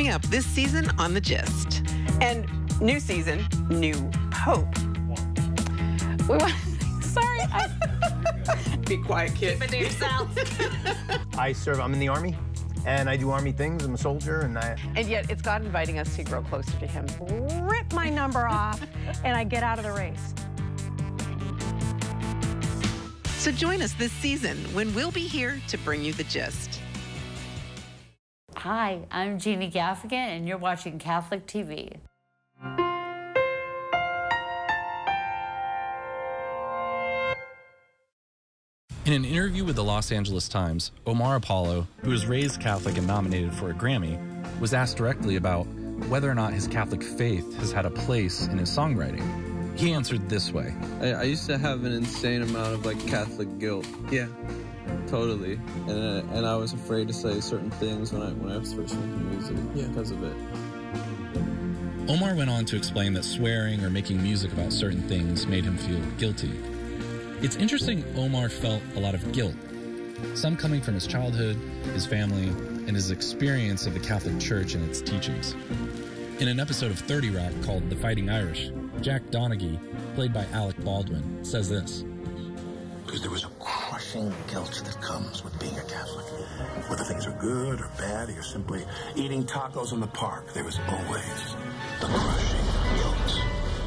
Coming up this season on The Gist. And new season, new Pope. We want. Sorry. Be quiet, kid. Keep it to yourself. I'm in the Army, and I do Army things. I'm a soldier, and And yet it's God inviting us to grow closer to him. Rip my number off, and I get out of the race. So join us this season when we'll be here to bring you The Gist. Hi, I'm Jeannie Gaffigan, and you're watching Catholic TV. In an interview with the Los Angeles Times, Omar Apollo, who was raised Catholic and nominated for a Grammy, was asked directly about whether or not his Catholic faith has had a place in his songwriting. He answered this way. I used to have an insane amount of Catholic guilt. Yeah. Totally. And I was afraid to say certain things when I was first making music because of it. Omar went on to explain that swearing or making music about certain things made him feel guilty. It's interesting Omar felt a lot of guilt, some coming from his childhood, his family, and his experience of the Catholic Church and its teachings. In an episode of 30 Rock called The Fighting Irish, Jack Donaghy, played by Alec Baldwin, says this. Because there was a crushing guilt that comes with being a Catholic. Whether things are good or bad, or you're simply eating tacos in the park, there was always the crushing guilt.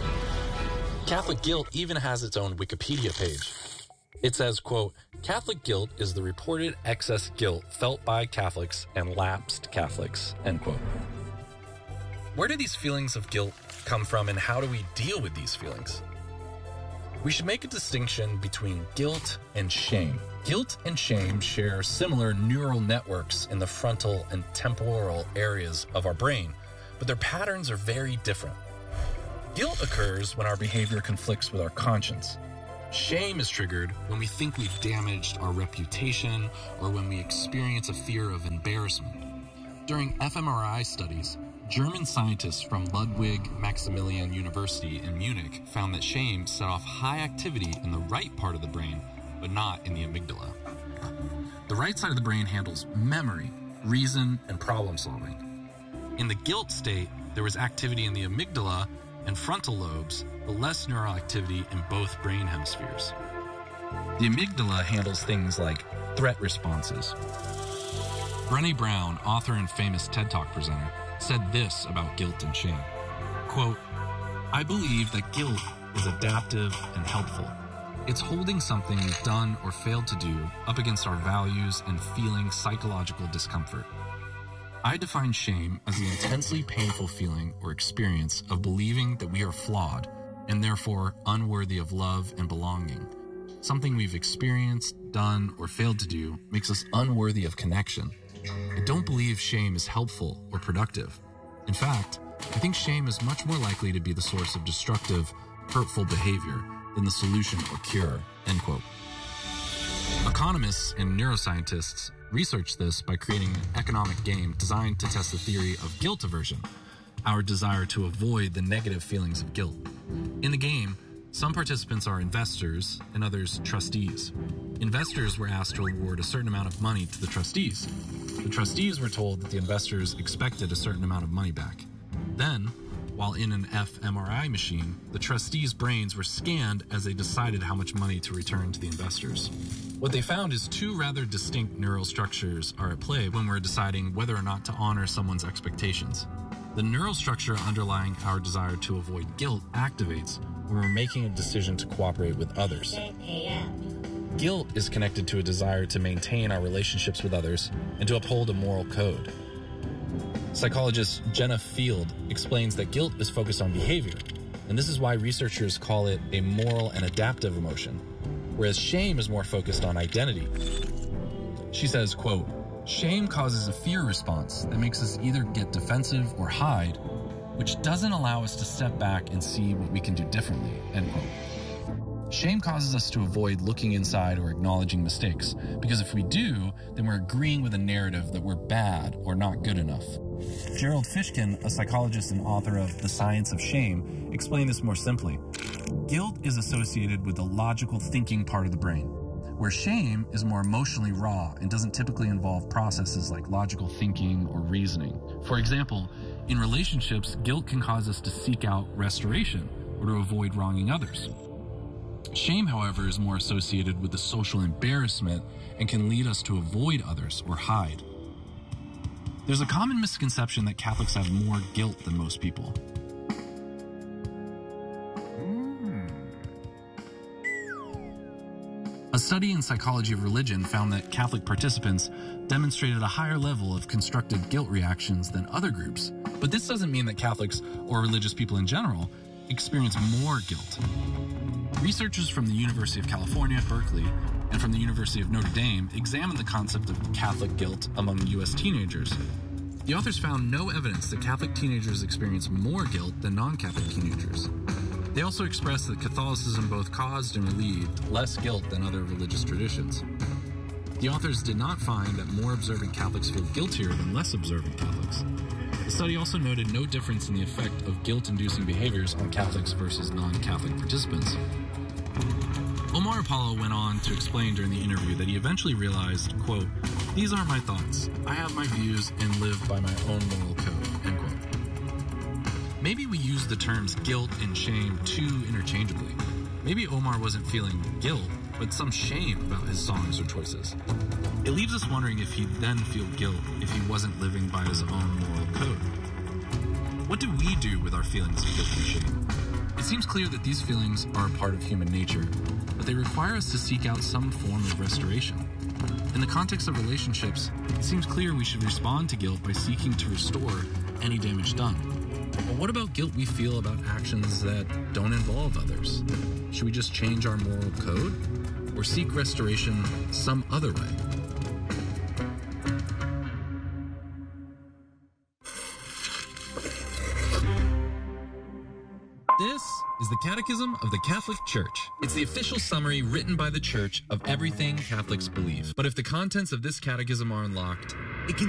Catholic guilt even has its own Wikipedia page. It says, quote, Catholic guilt is the reported excess guilt felt by Catholics and lapsed Catholics, end quote. Where do these feelings of guilt come from, and how do we deal with these feelings? We should make a distinction between guilt and shame. Guilt and shame share similar neural networks in the frontal and temporal areas of our brain, but their patterns are very different. Guilt occurs when our behavior conflicts with our conscience. Shame is triggered when we think we've damaged our reputation or when we experience a fear of embarrassment. During fMRI studies, German scientists from Ludwig Maximilian University in Munich found that shame set off high activity in the right part of the brain, but not in the amygdala. The right side of the brain handles memory, reason, and problem solving. In the guilt state, there was activity in the amygdala and frontal lobes, but less neural activity in both brain hemispheres. The amygdala handles things like threat responses. Brené Brown, author and famous TED Talk presenter, said this about guilt and shame. Quote, I believe that guilt is adaptive and helpful. It's holding something we've done or failed to do up against our values and feeling psychological discomfort. I define shame as the intensely painful feeling or experience of believing that we are flawed and therefore unworthy of love and belonging. Something we've experienced, done, or failed to do makes us unworthy of connection. I don't believe shame is helpful or productive. In fact, I think shame is much more likely to be the source of destructive, hurtful behavior than the solution or cure, end quote. Economists and neuroscientists researched this by creating an economic game designed to test the theory of guilt aversion, our desire to avoid the negative feelings of guilt. In the game, some participants are investors and others trustees. Investors were asked to reward a certain amount of money to the trustees. The trustees were told that the investors expected a certain amount of money back. Then, while in an fMRI machine, the trustees' brains were scanned as they decided how much money to return to the investors. What they found is two rather distinct neural structures are at play when we're deciding whether or not to honor someone's expectations. The neural structure underlying our desire to avoid guilt activates when we're making a decision to cooperate with others. Guilt is connected to a desire to maintain our relationships with others and to uphold a moral code. Psychologist Jenna Field explains that guilt is focused on behavior, and this is why researchers call it a moral and adaptive emotion, whereas shame is more focused on identity. She says, quote, shame causes a fear response that makes us either get defensive or hide, which doesn't allow us to step back and see what we can do differently, end quote. Shame causes us to avoid looking inside or acknowledging mistakes, because if we do, then we're agreeing with a narrative that we're bad or not good enough. Gerald Fishkin, a psychologist and author of The Science of Shame, explained this more simply. Guilt is associated with the logical thinking part of the brain. where shame is more emotionally raw and doesn't typically involve processes like logical thinking or reasoning. For example, in relationships, guilt can cause us to seek out restoration or to avoid wronging others. Shame, however, is more associated with the social embarrassment and can lead us to avoid others or hide. There's a common misconception that Catholics have more guilt than most people. A study in psychology of religion found that Catholic participants demonstrated a higher level of constructive guilt reactions than other groups. But this doesn't mean that Catholics or religious people in general experience more guilt. Researchers from the University of California, Berkeley, and from the University of Notre Dame examined the concept of Catholic guilt among U.S. teenagers. The authors found no evidence that Catholic teenagers experience more guilt than non-Catholic teenagers. They also expressed that Catholicism both caused and relieved less guilt than other religious traditions. The authors did not find that more observant Catholics feel guiltier than less observant Catholics. The study also noted no difference in the effect of guilt-inducing behaviors on Catholics versus non-Catholic participants. Omar Apollo went on to explain during the interview that he eventually realized, quote, "These aren't my thoughts. I have my views and live by my own moral code," end quote. Maybe we use the terms guilt and shame too interchangeably. Maybe Omar wasn't feeling guilt, but some shame about his songs or choices. It leaves us wondering if he'd then feel guilt if he wasn't living by his own moral code. What do we do with our feelings of guilt and shame? It seems clear that these feelings are a part of human nature, but they require us to seek out some form of restoration. In the context of relationships, it seems clear we should respond to guilt by seeking to restore any damage done. But what about guilt we feel about actions that don't involve others? Should we just change our moral code or seek restoration some other way? This is the Catechism of the Catholic Church. It's the official summary written by the Church of everything Catholics believe. But if the contents of this catechism are unlocked, it can